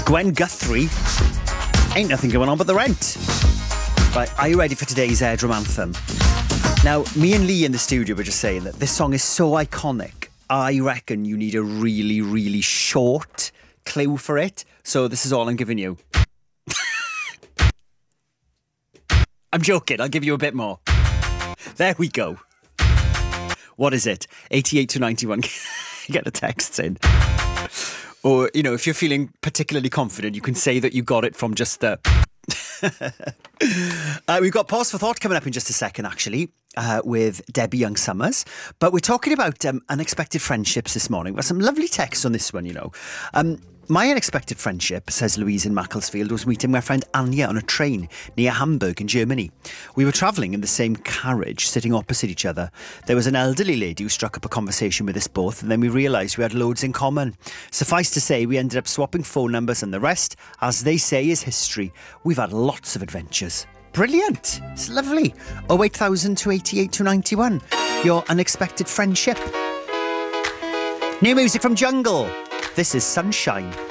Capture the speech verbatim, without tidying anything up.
Gwen Guthrie. Ain't nothing going on but the rent. Right, are you ready for today's uh, drum anthem? Now, me and Lee in the studio were just saying that this song is so iconic. I reckon you need a really, really short clue for it. So this is all I'm giving you. I'm joking. I'll give you a bit more. There we go. What is it? eighty-eight to ninety-one. Get the texts in. Or, you know, if you're feeling particularly confident, you can say that you got it from just the... uh, we've got Pause for Thought coming up in just a second, actually, uh, with Debbie Young-Summers. But we're talking about um, unexpected friendships this morning. We've got some lovely texts on this one, you know. Um, my unexpected friendship, says Louise in Macclesfield, was meeting my friend Anya on a train near Hamburg in Germany. We were travelling in the same carriage, sitting opposite each other. There was an elderly lady who struck up a conversation with us both, and then we realised we had loads in common. Suffice to say, we ended up swapping phone numbers, and the rest, as they say, is history. We've had lots of adventures. Brilliant. It's lovely. oh eight thousand two eighty-eight two ninety-one. Your unexpected friendship. New music from Jungle. This is Sunshine.